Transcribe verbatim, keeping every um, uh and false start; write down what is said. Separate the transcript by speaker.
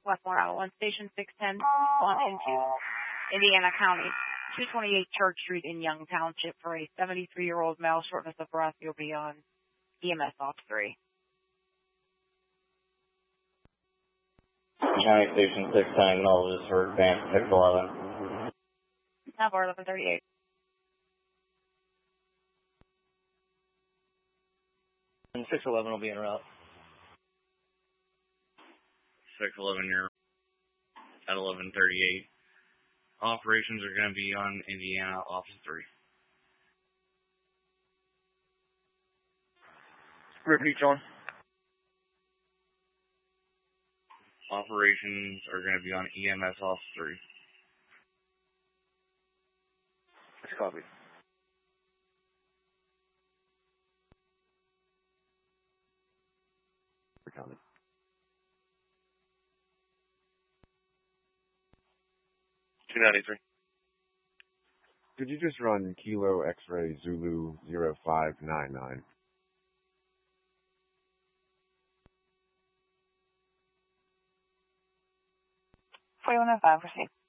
Speaker 1: Westmore Out one, Station six ten, on into Indiana County, two twenty-eight Church Street in Young Township for a seventy-three-year-old male, shortness of breath. You'll be on E M S Ops three.
Speaker 2: County Station six ten, acknowledges for advance six eleven.
Speaker 1: Now bar eleven thirty-eight.
Speaker 3: And six eleven will be en route.
Speaker 4: six eleven, you're at eleven thirty-eight. Operations are going to be on Indiana Office three.
Speaker 3: Repeat, John.
Speaker 4: Operations are going to be on E M S Office three.
Speaker 3: That's copied.
Speaker 5: Recounted.
Speaker 3: two ninety-three.
Speaker 5: Could you just run Kilo X-Ray Zulu zero five nine nine?
Speaker 1: forty-one oh five, proceed.